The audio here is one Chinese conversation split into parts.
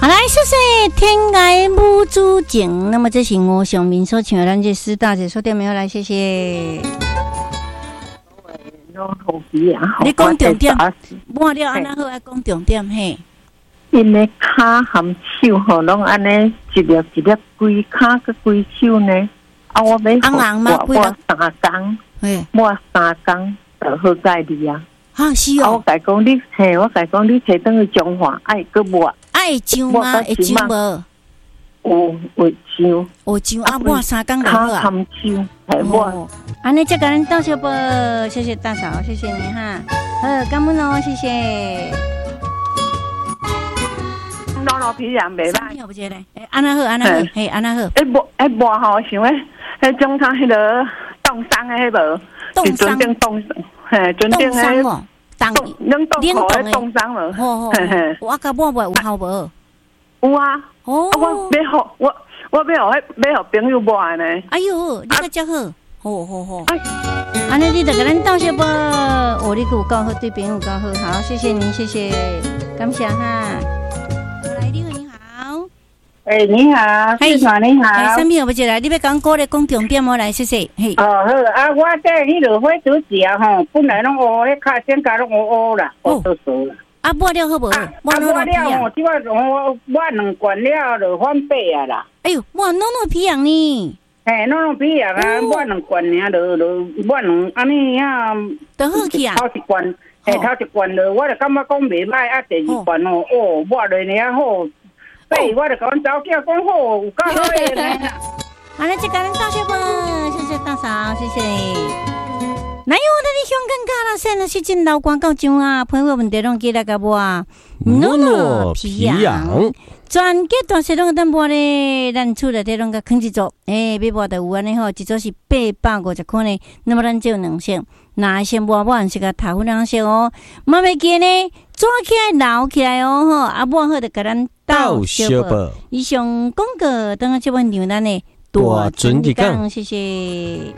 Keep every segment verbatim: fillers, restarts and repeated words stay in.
好来，谢谢天涯母子情。那么这是我上面所唱的，咱这师大姐说对没有？来，谢谢。你讲重点，忘了安那好，爱讲重点嘿。 因的骹含手吼，拢安尼一粒一粒规骹个规手呢。啊，我要我我三工，嘿，我三工就好解你啊。 啊，是哦。啊， 我甲讲你，嘿，我甲讲你摕转去中华，爱个抹。 爱上吗？会上无？ 有会上， 有上啊！抹三工就好啊。 含手，系抹。 安尼，再甲咱道谢啵，谢谢大嫂，谢谢你哈。好，感恩哦，谢谢。 老老皮样袂歹。 有不接嘞？哎，安那好，安那好，嘿，安那好。 哎抹哎抹吼，想诶，迄中餐迄个冻伤诶，迄无？冻伤。冻冻，嘿，准定诶。冻，冷冻口诶冻伤无？ 吼吼。我甲抹抹有效无？ 有啊。哦。我要互我我要互迄要互朋友抹诶呢。 哎呦，你个真好。好好好。哎，安尼你就甲咱道谢啵。哦，你有够好，对朋友够好，好，谢谢您，谢谢，感谢哈。来，你好，你好。 哎，你好，市长你好。 哎，什么有不接来？你要讲过来讲重点哦，来，谢谢。嘿。 哦，好啊，我这迄落火煮食吼，本来拢乌，迄脚先甲拢乌乌啦，乌糟糟啦。 啊，抹了好无？ 啊，抹了吼，即摆我抹两罐了，就翻白啊啦。 哎呦，抹弄弄皮痒呢？ 嘿，弄弄皮痒啊，抹两罐尔，就就抹两安尼啊， 都好去啊。 头一罐，嘿，头一罐了，我就感觉讲袂歹，啊，第二罐哦，哦，抹落尔好。对，我就甲阮查某囝讲好，有够好诶呢。 好了，再甲咱道谢啵，谢谢大嫂，谢谢。哪有我的你香港卡啦？现在是真老广告奖啊！朋友问题拢记来个无啊？诺诺皮痒，全家大细拢当播咧，咱厝内底拢个啃一组，诶，要播的有安尼吼，一组是八百五十块呢。那么咱就两色，那先播播是个头两色哦，莫袂记呢，抓起来捞起来哦吼，啊，播好就甲咱道谢啵。以上广告等下这份牛咱呢，多尊一讲，谢谢。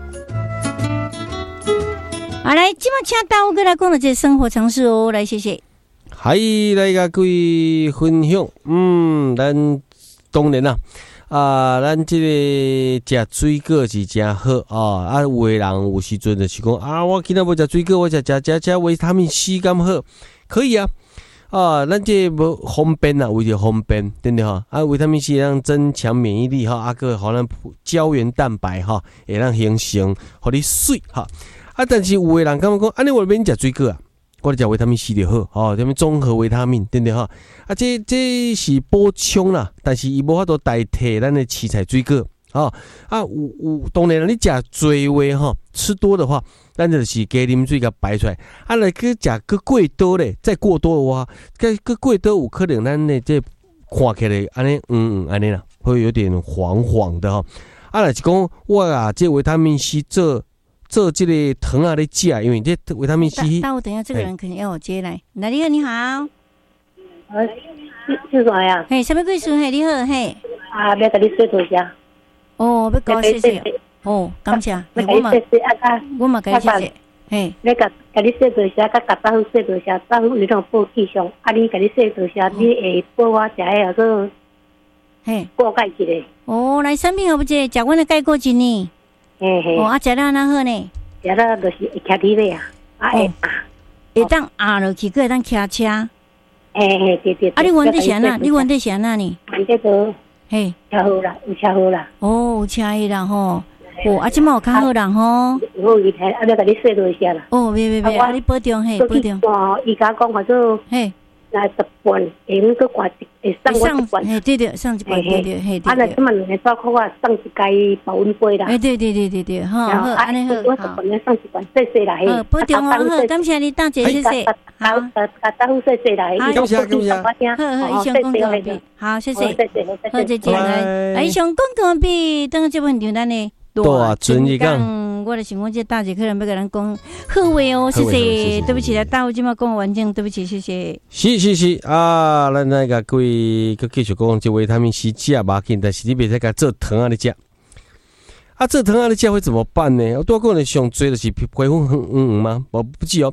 好，来，今晚请大吴哥来讲的这生活常识哦，来，谢谢。 嗨，来甲各位分享，嗯，咱当然啦，啊，咱这个食水果是真好啊，啊，有的人有时阵就是讲啊，我今仔要食水果，我食食食食维他命 C 咁好，可以啊，啊，咱这无方便啊，为着方便，对不对哈？啊，维他命 C 让增强免疫力哈，啊个好咱胶原蛋白哈，会让形成，互你水哈。啊，但是有的人感觉讲，安尼我免食水果啊，我食维他命 C 就好，吼，什么综合维他命，对不对哈？啊，这这是补充啦，但是伊无法度代替咱的青菜水果，哦，啊，有有当然你食多话吼，吃多的话，咱就是加啉水甲排出来，啊，来去食个过多咧，再过多的话，个个过多有可能咱的这看起来安尼，嗯嗯，安尼啦，会有点黄黄的哈。啊，来是讲我啊，这维他命 C 做。做这个糖啊咧食，因为这维他命 C。 但我等一下，这个人可能要我接来。哪里好？你好。 呃，是是啥呀？ 嘿，什么贵姓？嘿，你好，嘿。 啊，要甲你说多谢。 哦，要高谢谢。哦，感谢。我嘛，我嘛该谢谢。嘿， 要甲甲你说多谢，甲甲大夫说多谢，大夫你种报气象，啊，你甲你说多谢，你会报我食迄个嘿过钙一个。 哦，来产品好不这？食阮的钙过一呢。 嘿嘿， 哦，啊，食了哪好呢？ 食了就是会徛伫咧啊，啊会会当压落去，个会当骑车。 嘿嘿，对对。 啊，你原地是安那？你原地是安那呢？ 原地都嘿， 车好啦，有车好啦。 哦，有车的啦吼。哦，啊，即马有较好人吼。 有伊睇，啊，要甲你说多些啦。 哦，别别别，啊，你保重嘿，保重。 哦，伊甲讲话做嘿。来十罐，会用个罐会送我一罐， 嘿对对，送一罐对对，嘿对。 啊，来这么两个早课啊，送一介保温杯啦。 哎对对对对对，好，好，安尼好， 我十罐咧送一罐，谢谢啦嘿。 好，保重哦，好，感谢你大姐，谢谢。好， 甲甲大夫谢谢啦， 感谢感谢。 好好，以上公道比，好，谢谢，好，再见来。以上公道比，等下这问题咱呢。 大尊一讲， 我的想讲，这大姐可能要跟咱讲好话哦，谢谢。对不起啦，大夫今麦讲完整，对不起，谢谢。 是是是啊，咱那个各位，佮继续讲这维他命 C 食嘛紧，但是你别再甲做糖啊，你食。啊，做糖啊，你食会怎么办呢？我多个人上追的是皮肤很嗯嗯吗？我不记哦。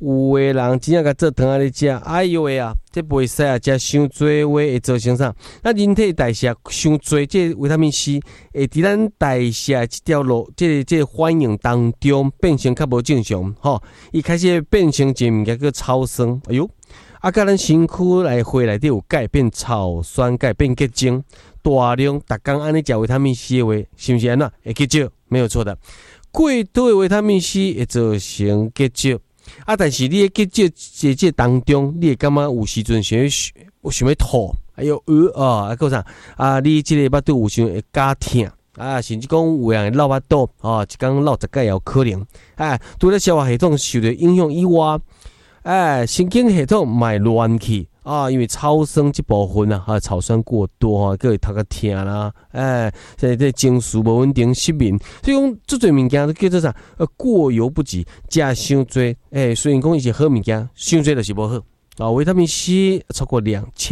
有的人真正甲做汤仔咧食，哎呦喂啊，这袂使啊，食伤多话会造成啥？咱人体代谢伤多，这维他命 C 会伫咱代谢这条路，这这反应当中变成较无正常，吼，伊开始变成一个物件叫超酸，哎呦，啊，甲咱身躯内血内底有钙变草酸钙变结晶，大量逐工安尼食维他命 C 的话，是不是安怎会结石？没有错的，过多的维他命 C 会造成结石。啊！但是你诶结石这当中，你会感觉有时阵想要想要吐，还有呃啊，啊，个啥啊？你即个巴肚有时会加痛啊，甚至讲有人会落巴肚啊，一工落十摆也有可能。哎，除了消化系统受到影响以外，哎，神经系统嘛会乱去啊，因为超酸这部分啊，啊，草酸过多啊，佫会头壳痛啦，哎，这这情绪无稳定、失眠，所以讲这侪物件都叫做啥？呃，过犹不及，食伤多，哎，虽然讲伊是好物件，伤多就是无好啊。维他命 C 超过两千。